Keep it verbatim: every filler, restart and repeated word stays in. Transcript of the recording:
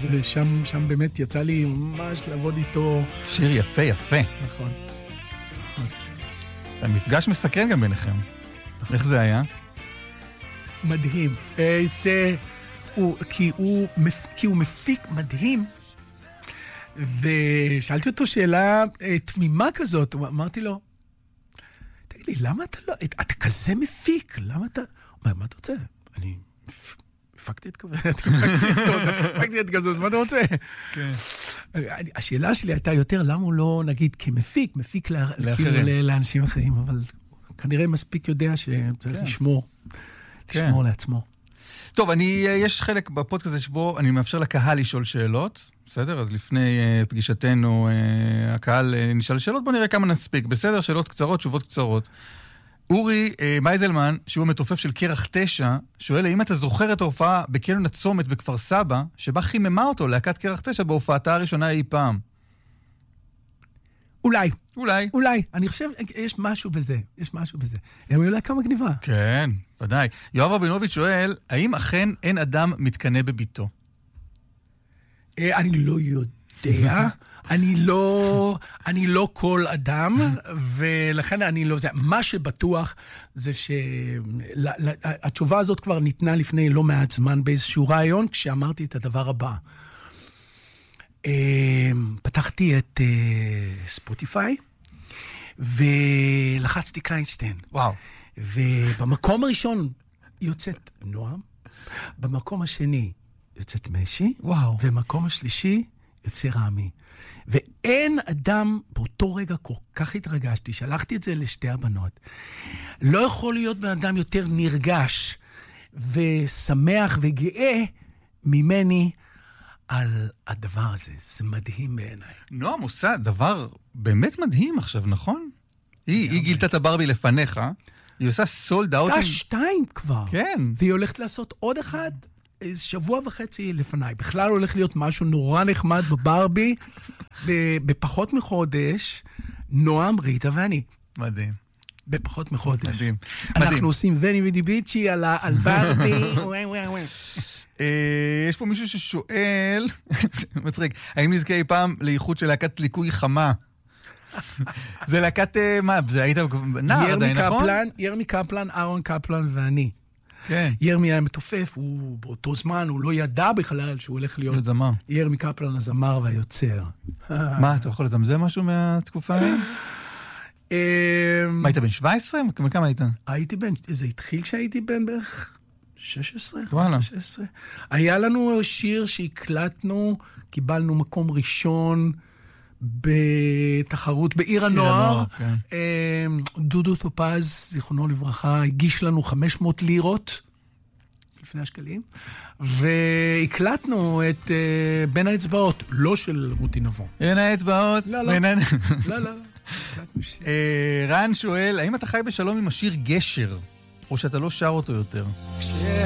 ושם שם באמת יצא לי ממש לעבוד איתו. שיר יפה, יפה. נכון. המפגש מסקרן גם ביניכם. איך זה היה? מדהים. זה... הוא, כי, הוא, כי הוא מפיק מדהים, ושאלתי אותו שאלה תמימה כזאת, אמרתי לו, תגיד לי, למה אתה לא, אתה כזה מפיק, למה אתה, הוא אומר, מה אתה רוצה? אני הפקתי את כזה, הפקתי את כזאת, מה אתה רוצה? השאלה שלי הייתה יותר, למה הוא לא, נגיד, כמפיק, מפיק לאנשים אחרים, אבל כנראה מספיק יודע שצריך לשמור, לשמור לעצמו. טוב, אני, יש חלק בפודקאסט שבו אני מאפשר לקהל לשאול שאלות, בסדר? אז לפני uh, פגישתנו, uh, הקהל uh, נשאל שאלות, בוא נראה כמה נספיק, בסדר? שאלות קצרות, תשובות קצרות. אורי uh, מייזלמן, שהוא מתופף של קרח תשע, שואל, האם אתה זוכר את ההופעה בקניון הצומת בכפר סבא, שבה חיממה אותו להקת קרח תשע בהופעתה הראשונה אי פעם? אולי. אולי. אולי. אני חושב, יש משהו בזה. יש משהו בזה. הם היו לה כמה גניבה. כן, ודאי. יואב רבינוביץ' שואל, האם אכן אין אדם מתקנה בביתו? אני לא יודע. אני לא, אני לא כל אדם, ולכן אני לא... מה שבטוח זה שהתשובה הזאת כבר ניתנה לפני לא מעט זמן באיזשהו רעיון, כשאמרתי את הדבר הבא. פתחתי את ספוטיפיי, ולחצתי קליינשטיין. וואו. ובמקום הראשון יוצאת נועם, במקום השני יוצאת משי, וואו. ובמקום השלישי יוצא רמי. ואין אדם, באותו רגע כל כך התרגשתי, שלחתי את זה לשתי הבנות. לא יכול להיות בן אדם יותר נרגש ושמח וגאה ממני על הדבר הזה. זה מדהים בעיניי. נועם עושה דבר באמת מדהים עכשיו, נכון? היא, היא גילתה את הברבי לפניך, היא עושה סולד אאוט. עשתה שתיים כבר. כן. והיא הולכת לעשות עוד אחד שבוע וחצי לפניי. בכלל הולך להיות משהו נורא נחמד בברבי, בפחות מחודש, נועם, ריטה ואני. מדהים. בפחות מחודש. מדהים. אנחנו מדהים. עושים וני ודיביצ'י על, על ברבי. וואי וואי וואי. יש פה מישהו ששואל, מצחיק, האם נזכה אי פעם לאיחוד של להקת ליקוי חמה? זה להקת, מה, זה היית נער עדיין, נכון? ירמי קפלן, אהרון קפלן ואני. כן. ירמי היה מתופף, הוא באותו זמן, הוא לא ידע בכלל שהוא הולך להיות זמר. ירמי קפלן, הזמר והיוצר. מה, אתה יכול לזמזם משהו מהתקופה ההיא? מה, היית בן שבע עשרה? כמה היית? הייתי בן, זה התחיל כשהייתי בן בערך שש עשרה? וואלה. שש עשרה. היה לנו שיר שהקלטנו, קיבלנו מקום ראשון בתחרות בעיר הנוער. כן. דודו טופז, זיכרונו לברכה, הגיש לנו חמש מאות לירות, לפני השקלים, והקלטנו את בין האצבעות, לא של רותי נבו. בין האצבעות? לא, לא. לא, לא. רן שואל, האם אתה חי בשלום עם השיר גשר, או שאתה לא שר אותו יותר?